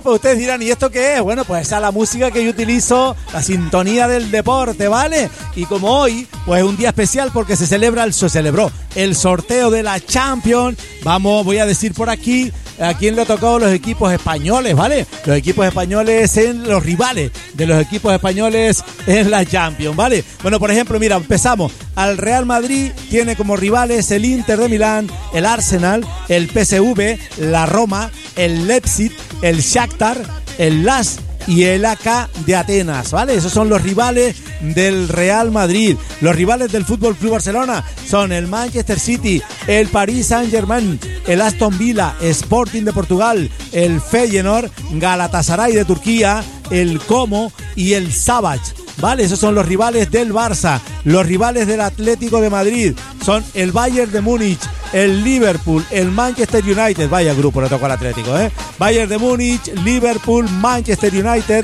pues ustedes dirán, ¿y esto qué es? Bueno, pues esa es la música que yo utilizo, la sintonía del deporte, ¿vale? Y como hoy, pues es un día especial porque se celebró el sorteo de la Champions. Voy a decir por aquí a quién le ha tocado los equipos españoles, ¿vale? Los equipos españoles en los rivales de los equipos españoles en la Champions, ¿vale? Bueno, por ejemplo, mira, empezamos. Al Real Madrid tiene como rivales el Inter de Milán, el Arsenal, el PSV, la Roma, el Leipzig, el Shakhtar, el LASK y el AK de Atenas, ¿vale? Esos son los rivales del Real Madrid. Los rivales del Fútbol Club Barcelona son el Manchester City, el Paris Saint-Germain, el Aston Villa, Sporting de Portugal, el Feyenoord, Galatasaray de Turquía, el Como y el Savage, ¿vale? Esos son los rivales del Barça. Los rivales del Atlético de Madrid son el Bayern de Múnich, el Liverpool, el Manchester United. Vaya grupo le tocó al Atlético, Bayern de Múnich, Liverpool, Manchester United,